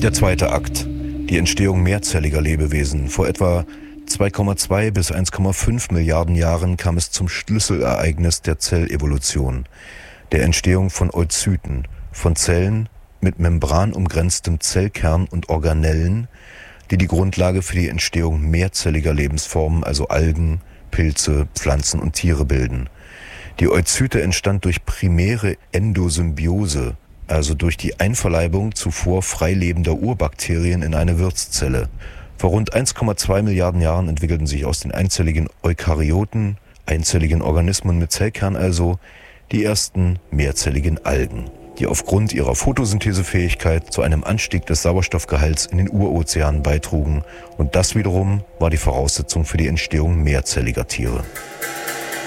Der zweite Akt. Die Entstehung mehrzelliger Lebewesen. Vor etwa 2,2 bis 1,5 Milliarden Jahren kam es zum Schlüsselereignis der Zellevolution, der Entstehung von Oozyten, von Zellen mit membranumgrenztem Zellkern und Organellen, die die Grundlage für die Entstehung mehrzelliger Lebensformen, also Algen, Pilze, Pflanzen und Tiere bilden. Die Oozyte entstand durch primäre Endosymbiose, also durch die Einverleibung zuvor freilebender Urbakterien in eine Wirtszelle. Vor rund 1,2 Milliarden Jahren entwickelten sich aus den einzelligen Eukaryoten, einzelligen Organismen mit Zellkern also, die ersten mehrzelligen Algen, die aufgrund ihrer Photosynthesefähigkeit zu einem Anstieg des Sauerstoffgehalts in den Urozeanen beitrugen, und das wiederum war die Voraussetzung für die Entstehung mehrzelliger Tiere.